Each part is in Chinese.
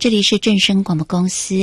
这里是正声广播公司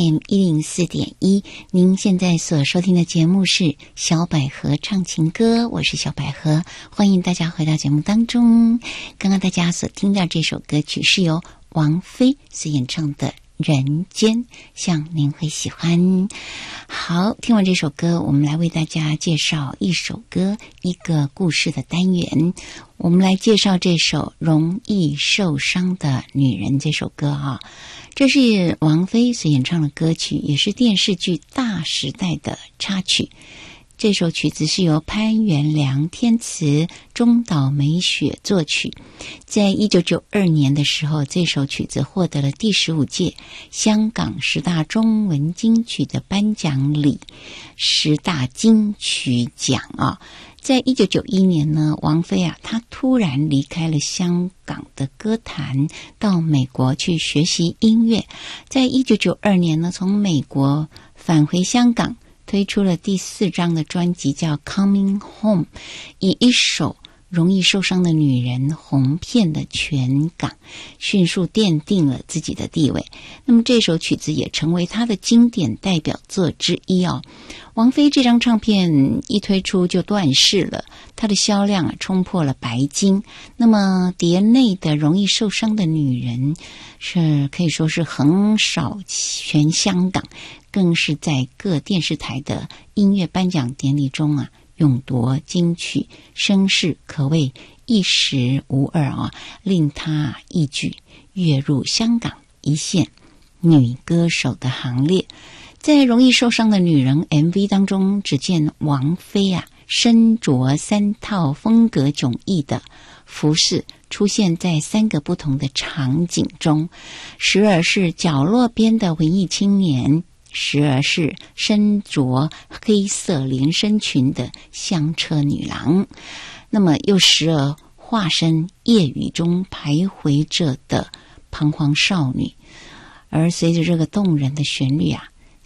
FM104.1，您现在所收听的节目是小百合唱情歌，我是小百合，欢迎大家回到节目当中。刚刚大家所听到这首歌曲是由王菲所演唱的人间，希望您会喜欢。好，听完这首歌，我们来为大家介绍一首歌，一个故事的单元。我们来介绍这首容易受伤的女人这首歌啊，这是王菲所演唱的歌曲，也是电视剧《大时代》的插曲。这首曲子是由潘元良填词，中岛美雪作曲。在1992年的时候，这首曲子获得了第15届香港10大中文金曲的颁奖礼10大金曲奖啊。在1991年呢，王菲她突然离开了香港的歌坛，到美国去学习音乐。在1992年呢，从美国返回香港，推出了第4张的专辑叫 Coming Home， 以一首容易受伤的女人红遍了全港，迅速奠定了自己的地位。那么这首曲子也成为她的经典代表作之一哦。王菲这张唱片一推出就断市了，她的销量冲破了白金。那么碟内的容易受伤的女人是可以说是横扫全香港，更是在各电视台的音乐颁奖典礼中勇夺金曲，声势可谓一时无二啊，令她一举跃入香港一线女歌手的行列。在容易受伤的女人 MV 当中，只见王菲身着3套风格迥异的服饰，出现在3个不同的场景中，时而是角落边的文艺青年，时而是身着黑色连身裙的香车女郎，那么又时而化身夜雨中徘徊着的彷徨少女。而随着这个动人的旋律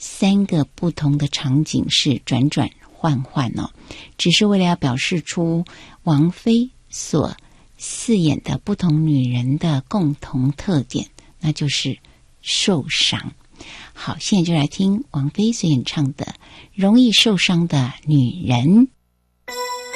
3个不同的场景是转转换换只是为了要表示出王菲所饰演的不同女人的共同特点，那就是受伤。好，现在就来听王菲所演唱的《容易受伤的女人》。